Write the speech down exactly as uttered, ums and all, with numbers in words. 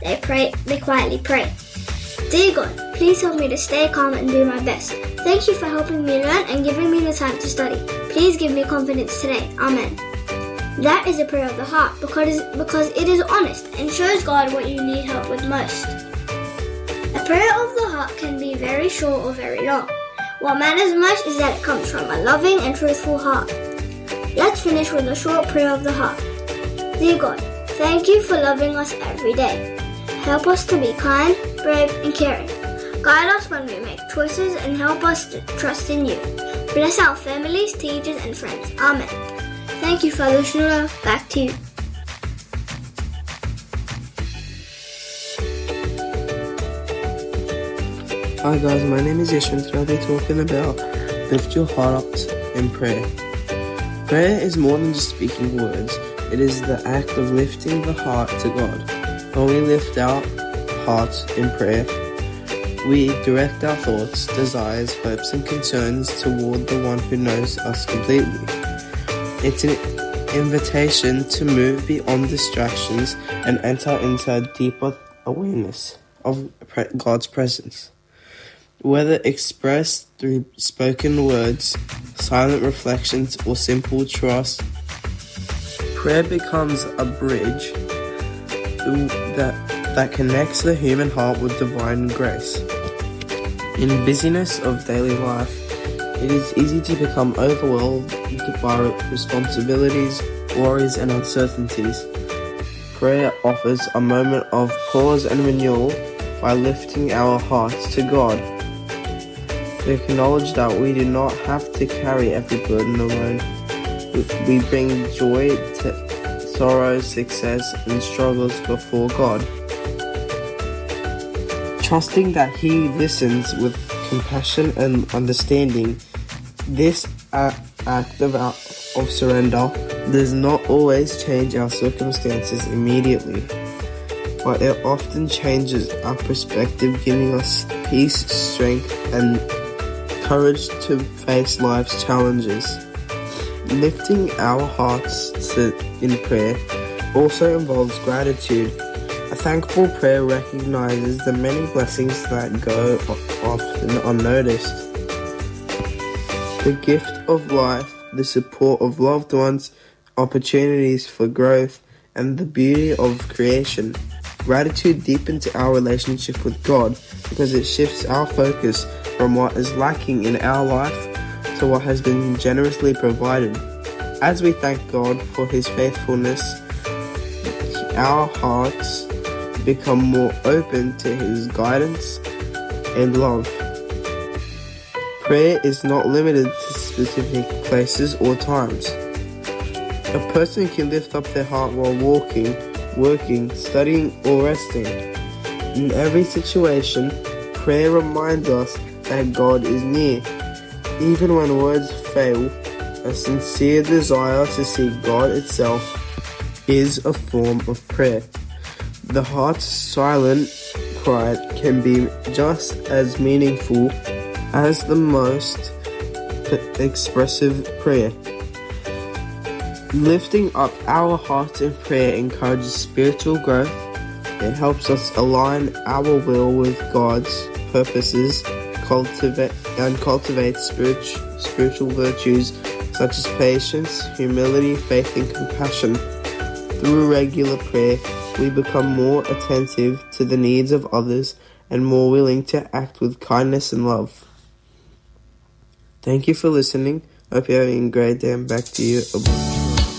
They pray. They quietly pray. Dear God, please help me to stay calm and do my best. Thank you for helping me learn and giving me the time to study. Please give me confidence today. Amen. That is a prayer of the heart because, because it is honest and shows God what you need help with most. A prayer of the heart can be very short or very long. What matters most is that it comes from a loving and truthful heart. Let's finish with a short prayer of the heart. Dear God, thank you for loving us every day. Help us to be kind, brave, and caring. Guide us when we make choices and help us to trust in you. Bless our families, teachers, and friends. Amen. Thank you, Father Shnura. Back to you. Hi guys, my name is Yeshua and today I'll be talking about lift your heart up in prayer. Prayer is more than just speaking words. It is the act of lifting the heart to God. When we lift our hearts in prayer, we direct our thoughts, desires, hopes and concerns toward the one who knows us completely. It's an invitation to move beyond distractions and enter into a deeper awareness of God's presence. Whether expressed through spoken words, silent reflections, or simple trust, prayer becomes a bridge that, that connects the human heart with divine grace. In busyness of daily life, it is easy to become overwhelmed by responsibilities, worries, and uncertainties. Prayer offers a moment of pause and renewal by lifting our hearts to God. We acknowledge that we do not have to carry every burden alone. We bring joy, to sorrow, success, and struggles before God, trusting that He listens with compassion and understanding. This act of, of surrender does not always change our circumstances immediately, but it often changes our perspective, giving us peace, strength, and courage to face life's challenges. Lifting our hearts to, in prayer also involves gratitude. A thankful prayer recognizes the many blessings that go often unnoticed. The gift of life, the support of loved ones, opportunities for growth, and the beauty of creation. Gratitude deepens our relationship with God because it shifts our focus from what is lacking in our life to what has been generously provided. As we thank God for His faithfulness, our hearts become more open to His guidance and love. Prayer is not limited to specific places or times. A person can lift up their heart while walking, working, studying, or resting. In every situation, prayer reminds us that God is near. Even when words fail, a sincere desire to see God itself is a form of prayer. The heart's silent cry can be just as meaningful as the most expressive prayer. Lifting up our hearts in prayer encourages spiritual growth. It helps us align our will with God's purposes, cultivate and cultivate spiritual spiritual virtues such as patience, humility, faith, and compassion. Through regular prayer, we become more attentive to the needs of others and more willing to act with kindness and love. Thank you for listening. Hope you're having a great day, and back to you.